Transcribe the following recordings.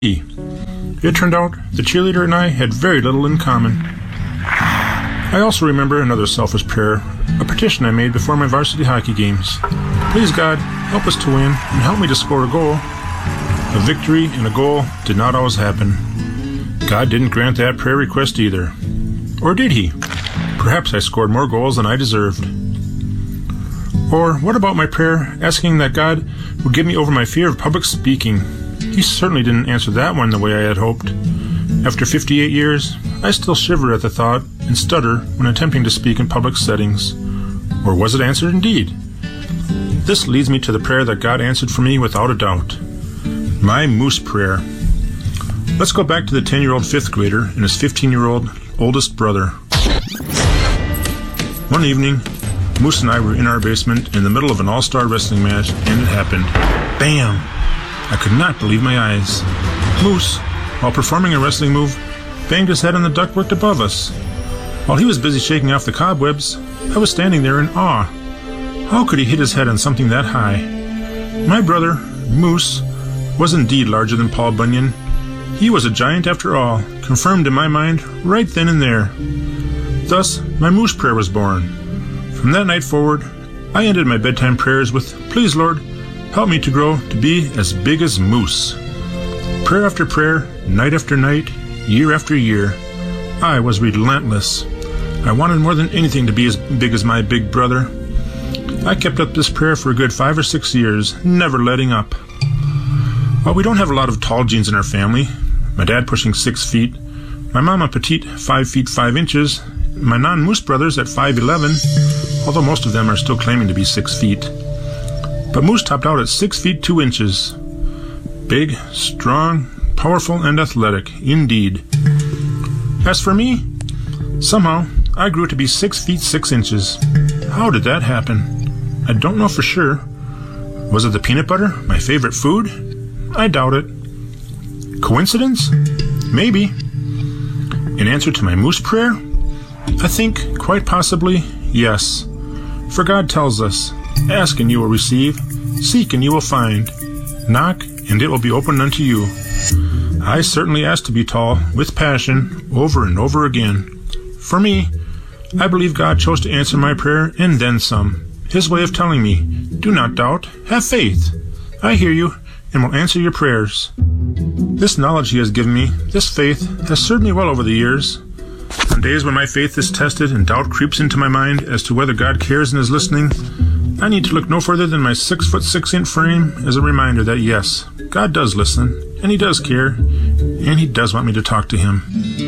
It turned out the cheerleader and I had very little in common. I also remember another selfish prayer, a petition I made before my varsity hockey games. Please God, help us to win and help me to score a goal. A victory and a goal did not always happen. God didn't grant that prayer request either. Or did he? Perhaps I scored more goals than I deserved. Or what about my prayer asking that God would give me over my fear of public speaking? He certainly didn't answer that one the way I had hoped. After 58 years, I still shiver at the thought and stutter when attempting to speak in public settings. Or was it answered indeed? This leads me to the prayer that God answered for me without a doubt. My Moose Prayer. Let's go back to the 10-year-old 5th grader and his 15-year-old oldest brother. One evening, Moose and I were in our basement in the middle of an all-star wrestling match, and it happened. Bam! I could not believe my eyes. Moose, while performing a wrestling move, banged his head on the ductwork above us. While he was busy shaking off the cobwebs, I was standing there in awe. How could he hit his head on something that high? My brother, Moose, was indeed larger than Paul Bunyan. He was a giant after all, confirmed in my mind right then and there. Thus, my Moose Prayer was born. From that night forward, I ended my bedtime prayers with, "Please, Lord, help me to grow to be as big as Moose." Prayer after prayer, night after night, year after year, I was relentless. I wanted more than anything to be as big as my big brother. I kept up this prayer for a good 5 or 6 years, never letting up. While we don't have a lot of tall genes in our family, my dad pushing 6 feet, my mama petite 5 feet 5 inches, my non-Moose brothers at 5'11", although most of them are still claiming to be 6 feet. But Moose topped out at 6 feet 2 inches. Big, strong, powerful, and athletic, indeed. As for me, somehow I grew to be 6 feet 6 inches. How did that happen? I don't know for sure. Was it the peanut butter, my favorite food? I doubt it. Coincidence? Maybe. In answer to my Moose Prayer? I think, quite possibly, yes. For God tells us, "Ask and you will receive, seek and you will find, knock and it will be opened unto you." I certainly asked to be tall, with passion, over and over again. For me, I believe God chose to answer my prayer and then some. His way of telling me, do not doubt, have faith. I hear you and will answer your prayers. This knowledge He has given me, this faith, has served me well over the years. On days when my faith is tested and doubt creeps into my mind as to whether God cares and is listening, I need to look no further than my 6 foot 6 inch frame as a reminder that yes, God does listen, and He does care, and He does want me to talk to Him.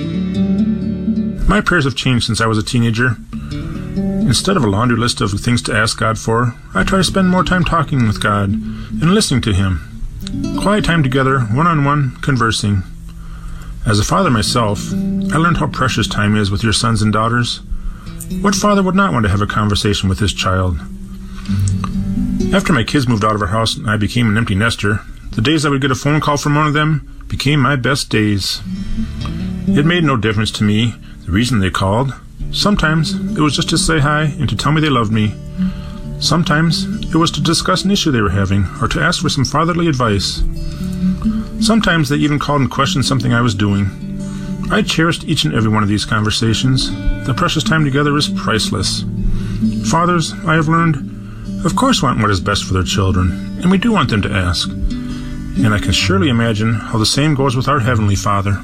My prayers have changed since I was a teenager. Instead of a laundry list of things to ask God for, I try to spend more time talking with God and listening to Him. Quiet time together, one-on-one, conversing. As a father myself, I learned how precious time is with your sons and daughters. What father would not want to have a conversation with his child? After my kids moved out of our house and I became an empty nester, the days I would get a phone call from one of them became my best days. It made no difference to me the reason they called. Sometimes it was just to say hi and to tell me they loved me. Sometimes it was to discuss an issue they were having or to ask for some fatherly advice. Sometimes they even called and questioned something I was doing. I cherished each and every one of these conversations. The precious time together is priceless. Fathers, I have learned, of course want what is best for their children, and we do want them to ask. And I can surely imagine how the same goes with our Heavenly Father.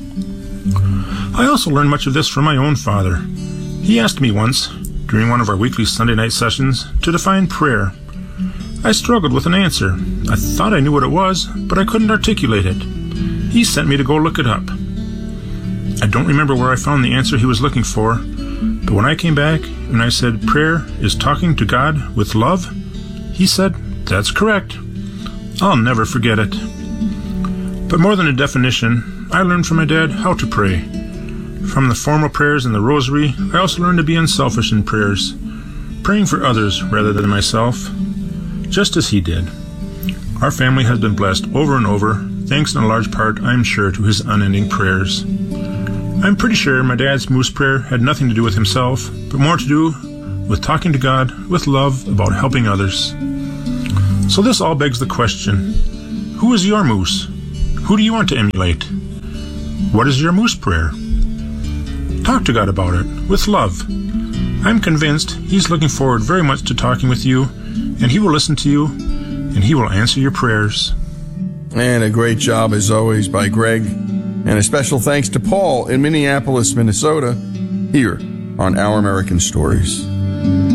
I also learned much of this from my own father. He asked me once, during one of our weekly Sunday night sessions, to define prayer. I struggled with an answer. I thought I knew what it was, but I couldn't articulate it. He sent me to go look it up. I don't remember where I found the answer he was looking for, but when I came back and I said prayer is talking to God with love, he said, "That's correct." I'll never forget it. But more than a definition, I learned from my dad how to pray. From the formal prayers and the rosary, I also learned to be unselfish in prayers, praying for others rather than myself, just as he did. Our family has been blessed over and over, thanks in a large part, I'm sure, to his unending prayers. I'm pretty sure my dad's Moose Prayer had nothing to do with himself, but more to do with talking to God with love about helping others. So this all begs the question, who is your Moose? Who do you want to emulate? What is your Moose prayer? Talk to God about it, with love. I'm convinced He's looking forward very much to talking with you, and He will listen to you, and He will answer your prayers. And a great job, as always, by Greg. And a special thanks to Paul in Minneapolis, Minnesota, here on Our American Stories.